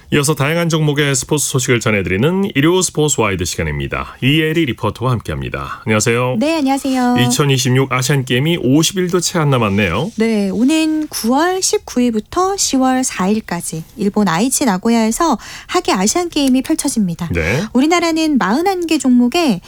이어서 다양한 종목의 스포츠 소식을 전해드리는 일요 스포츠 와이드 시간입니다. 이혜리 리포터와 함께합니다. 안녕하세요. 네, 안녕하세요. 2026 아시안게임이 50일도 채 안 남았네요. 네, 오는 9월 19일부터 10월 4일까지 일본 아이치 나고야에서 하계 아시안게임이 펼쳐집니다. 네. 우리나라는 41개 종목에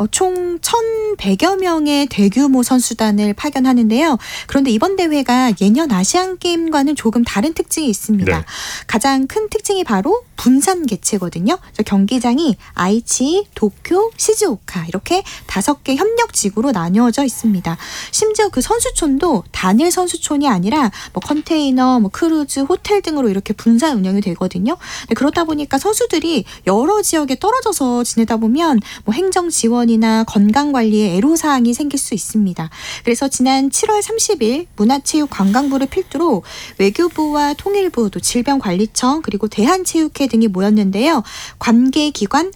총 1,100여 명의 대규모 선수단을 파견하는데요. 그런데 이번 대회가 예년 아시안게임과는 조금 다른 특징이 있습니다. 네. 가장 큰 특징이 바로 분산 개최거든요. 경기장이 아이치, 도쿄, 시즈오카 이렇게 5개 협력지구로 나뉘어져 있습니다. 심지어 그 선수촌도 단일 선수촌이 아니라 컨테이너, 크루즈, 호텔 등으로 이렇게 분산 운영이 되거든요. 그렇다 보니까 선수들이 여러 지역에 떨어져서 지내다 보면 행정 지원이나 건강 관리에 애로사항이 생길 수 있습니다. 그래서 지난 7월 30일 문화체육관광부를 필두로 외교부와 통일부, 또 질병관리청 그리고 대한체육회 등이 모였는데요. 관계기관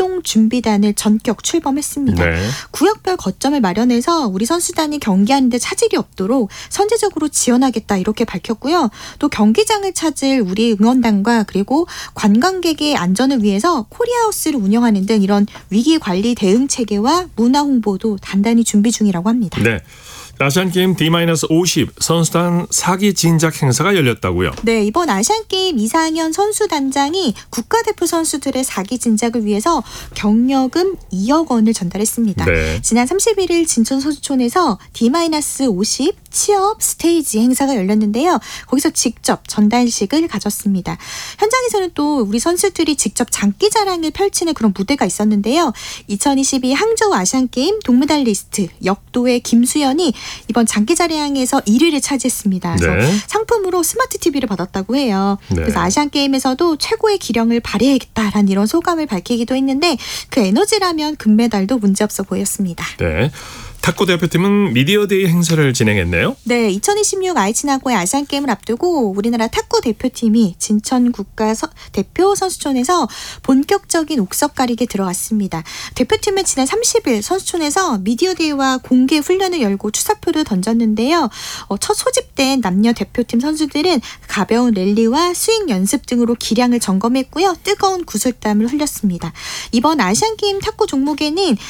합동준비단을 전격 출범했습니다. 네. 구역별 거점을 마련해서 우리 선수단이 경기하는 데 차질이 없도록 선제적으로 지원하겠다 이렇게 밝혔고요. 또 경기장을 찾을 우리 응원단과 그리고 관광객의 안전을 위해서 코리아하우스를 운영하는 등 이런 위기관리 대응 체계와 문화 홍보도 단단히 준비 중이라고 합니다. 네. 아시안게임 D-50 선수단 사기 진작 행사가 열렸다고요? 네, 이번 아시안게임 이상현 선수단장이 국가대표 선수들의 사기 진작을 위해서 경력금 2억 원을 전달했습니다. 네. 지난 31일 진천 선수촌에서 D-50 취업 스테이지 행사가 열렸는데요. 거기서 직접 전달식을 가졌습니다. 현장에서는 또 우리 선수들이 직접 장기자랑을 펼치는 그런 무대가 있었는데요. 2022 항저우 아시안게임 동메달리스트 역도의 김수현이 이번 장기자랑에서 1위를 차지했습니다. 그래서 네. 상품으로 스마트 TV를 받았다고 해요. 네. 그래서 아시안게임에서도 최고의 기량을 발휘해야겠다라는 이런 소감을 밝히기도 했는데 그 에너지라면 금메달도 문제없어 보였습니다. 네. 탁구 대표팀은 미디어데이 행사를 진행했네요. 네, 2026 아이치 나고야 아시안게임을 앞두고 우리나라 탁구 대표팀이 진천 국가 대표 선수촌에서 본격적인 옥석 가리기에 들어갔습니다. 대표팀은 지난 30일 선수촌에서 미디어데이와 공개 훈련을 열고 추사표를 던졌는데요. 첫 소집된 남녀 대표팀 선수들은 가벼운 랠리와 스윙 연습 등으로 기량을 점검했고요. 뜨거운 구슬땀을 흘렸습니다. 이번 아시안게임 탁구 종목에는